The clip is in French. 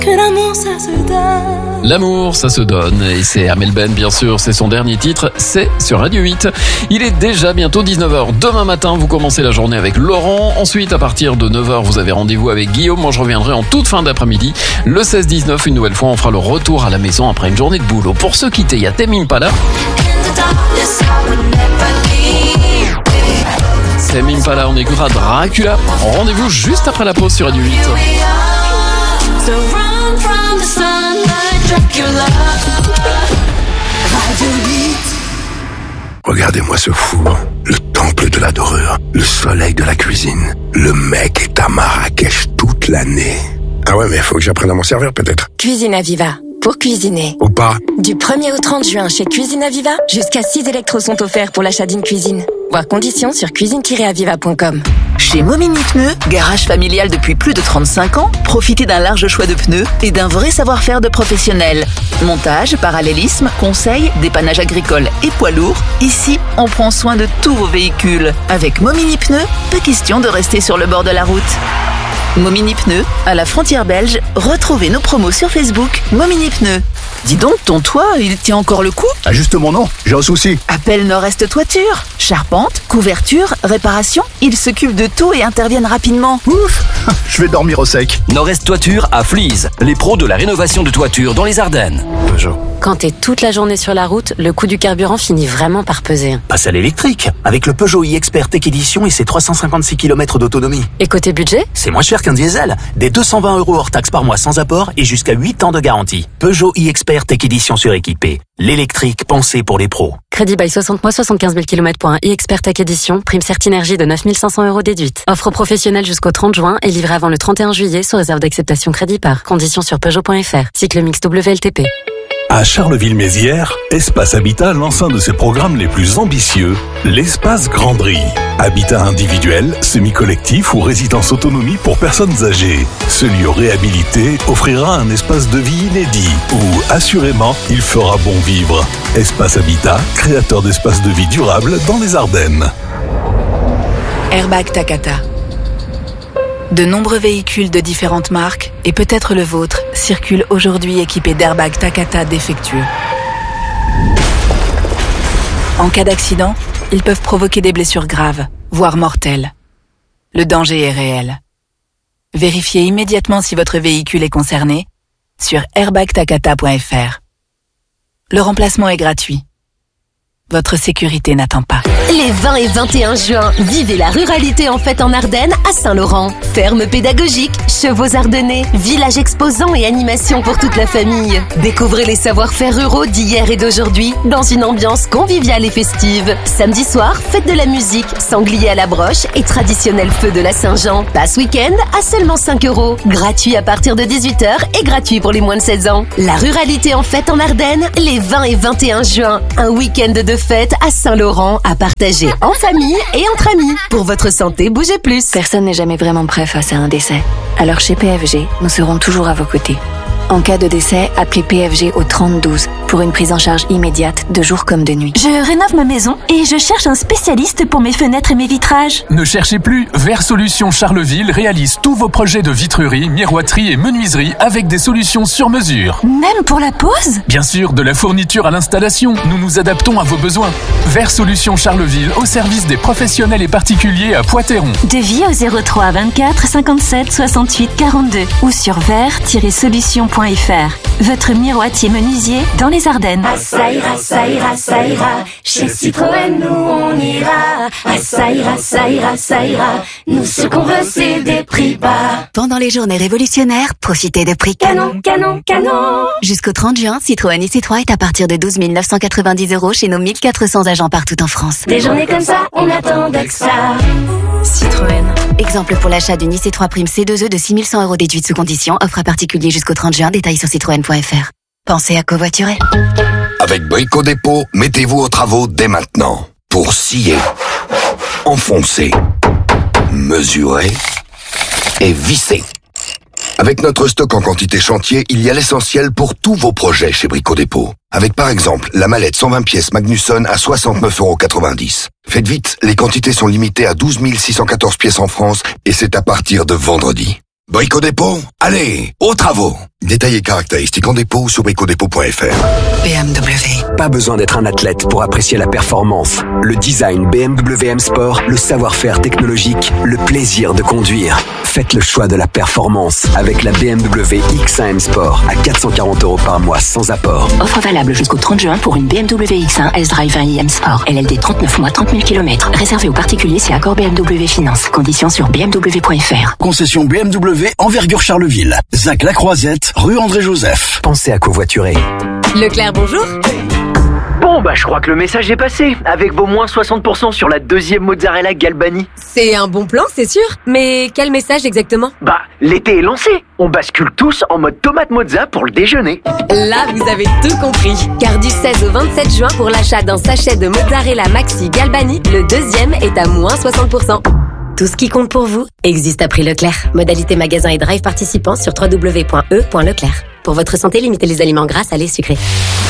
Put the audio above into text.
que l'amour ça se donne. L'amour, ça se donne, et c'est Amel Ben, bien sûr, c'est son dernier titre, c'est sur Radio 8. Il est déjà bientôt 19h. Demain matin, vous commencez la journée avec Laurent. Ensuite, à partir de 9h, vous avez rendez-vous avec Guillaume. Moi, je reviendrai en toute fin d'après-midi. Le 16-19, une nouvelle fois, on fera le retour à la maison après une journée de boulot. Pour se quitter, il y a Tame Impala. Tame Impala, on écoutera Dracula. Rendez-vous juste après la pause sur Radio 8. Regardez-moi ce four, le temple de la dorure, le soleil de la cuisine. Le mec est à Marrakech toute l'année. Ah ouais, mais faut que j'apprenne à m'en servir peut-être. Cuisine Aviva. Pour cuisiner. Ou pas. Du 1er au 30 juin chez Cuisine Aviva, jusqu'à 6 électros sont offerts pour l'achat d'une cuisine. Voir conditions sur cuisine-aviva.com. Chez Momini Pneus, garage familial depuis plus de 35 ans, profitez d'un large choix de pneus et d'un vrai savoir-faire de professionnels. Montage, parallélisme, conseil, dépannage agricole et poids lourd, ici, on prend soin de tous vos véhicules. Avec Momini Pneus, pas question de rester sur le bord de la route. Momini Pneus, à la frontière belge, retrouvez nos promos sur Facebook Momini Pneus. Dis donc, ton toit, il tient encore le coup ? Ah justement non, j'ai un souci. Appelle Nord-Est Toiture. Charpente, couverture, réparation, ils s'occupent de tout et interviennent rapidement. Ouf, je vais dormir au sec. Nord-Est Toiture à Flease, les pros de la rénovation de toiture dans les Ardennes. Peugeot. Quand t'es toute la journée sur la route, le coût du carburant finit vraiment par peser. Passe à l'électrique, avec le Peugeot e-Expert Tech Edition et ses 356 km d'autonomie. Et côté budget ? C'est moins cher qu'un diesel. Des 220 € hors taxe par mois sans apport et jusqu'à 8 ans de garantie. Peugeot e-Expert Tech Edition suréquipé. L'électrique pensé pour les pros. Crédit by 60 mois, 75 000 km pour un e-Expert Tech Edition. Prime Certinergie de 9 500 € déduite. Offre professionnelle jusqu'au 30 juin et livrée avant le 31 juillet sous réserve d'acceptation crédit par. Conditions sur Peugeot.fr. Cycle mix WLTP. À Charleville-Mézières, Espace Habitat lance un de ses programmes les plus ambitieux, l'Espace Grandry. Habitat individuel, semi-collectif ou résidence autonomie pour personnes âgées. Ce lieu réhabilité offrira un espace de vie inédit où, assurément, il fera bon vivre. Espace Habitat, créateur d'espaces de vie durables dans les Ardennes. Airbag Takata. De nombreux véhicules de différentes marques, et peut-être le vôtre, circulent aujourd'hui équipés d'airbags Takata défectueux. En cas d'accident, ils peuvent provoquer des blessures graves, voire mortelles. Le danger est réel. Vérifiez immédiatement si votre véhicule est concerné sur airbagtakata.fr. Le remplacement est gratuit. Votre sécurité n'attend pas. Les 20 et 21 juin, vivez la ruralité en fête en Ardennes à Saint-Laurent. Ferme pédagogique, chevaux ardennais, village exposant et animation pour toute la famille. Découvrez les savoir-faire ruraux d'hier et d'aujourd'hui dans une ambiance conviviale et festive. Samedi soir, fête de la musique, sanglier à la broche et traditionnel feu de la Saint-Jean. Passe week-end à seulement 5 €. Gratuit à partir de 18h et gratuit pour les moins de 16 ans. La ruralité en fête en Ardennes, les 20 et 21 juin. Un week-end de fête à Saint-Laurent à partager en famille et entre amis. Pour votre santé, bougez plus. Personne n'est jamais vraiment prêt face à un décès. Alors chez PFG, nous serons toujours à vos côtés. En cas de décès, appelez PFG au 3012 pour une prise en charge immédiate de jour comme de nuit. Je rénove ma maison et je cherche un spécialiste pour mes fenêtres et mes vitrages. Ne cherchez plus, Vert Solutions Charleville réalise tous vos projets de vitrerie, miroiterie et menuiserie avec des solutions sur mesure. Même pour la pose ? Bien sûr, de la fourniture à l'installation, nous nous adaptons à vos besoins. Vert Solutions Charleville au service des professionnels et particuliers à Poitéron. Devis au 03 24 57 68 42 ou sur vert-solutions.fr. Votre miroitier menuisier dans les Ardennes. Ah ça ira, ça ira, ça ira. Chez Citroën, nous on ira. Ah ça ira, ça ira, ça ira. Nous ce qu'on veut c'est des prix bas. Pendant les journées révolutionnaires, profitez de prix canon, canon, canon. Jusqu'au 30 juin, Citroën IC3 est à partir de 12 990 € chez nos 1400 agents partout en France. Des journées comme ça, on attendait que ça. Citroën. Exemple pour l'achat d'une IC3 prime C2E de 6 100 € déduite sous condition. Offre à particulier jusqu'au 30 juin. Détails sur citroën.fr. Pensez à covoiturer. Avec Brico Dépôt, mettez-vous aux travaux dès maintenant. Pour scier, enfoncer, mesurer et visser. Avec notre stock en quantité chantier, il y a l'essentiel pour tous vos projets chez Brico Dépôt. Avec par exemple la mallette 120 pièces Magnusson à 69,90 €. Faites vite, les quantités sont limitées à 12 614 pièces en France et c'est à partir de vendredi. Brico Dépôt, allez, aux travaux. Détails et caractéristiques en dépôt sur bricodépôt.fr. BMW. Pas besoin d'être un athlète pour apprécier la performance. Le design BMW M Sport, le savoir-faire technologique, le plaisir de conduire. Faites le choix de la performance avec la BMW X1 M Sport à 440 € par mois sans apport. Offre valable jusqu'au 30 juin pour une BMW X1 S-Drive 20i M Sport. LLD 39 mois, 30 000 km. Réservé aux particuliers si accord BMW Finance. Conditions sur bmw.fr. Concession BMW Envergure Charleville. Zac La Croisette, rue André Joseph. Pensez à covoiturer. Leclerc, bonjour. Bon, je crois que le message est passé, avec vos moins 60% sur la deuxième mozzarella Galbani. C'est un bon plan, c'est sûr. Mais quel message exactement? L'été est lancé. On bascule tous en mode tomate mozza pour le déjeuner. Là, vous avez tout compris. Car du 16 au 27 juin, pour l'achat d'un sachet de mozzarella Maxi Galbani, le deuxième est à moins 60%. Tout ce qui compte pour vous existe à prix Leclerc. Modalité magasin et drive participants sur www.e.leclerc. Pour votre santé, limitez les aliments gras, salés, sucrés.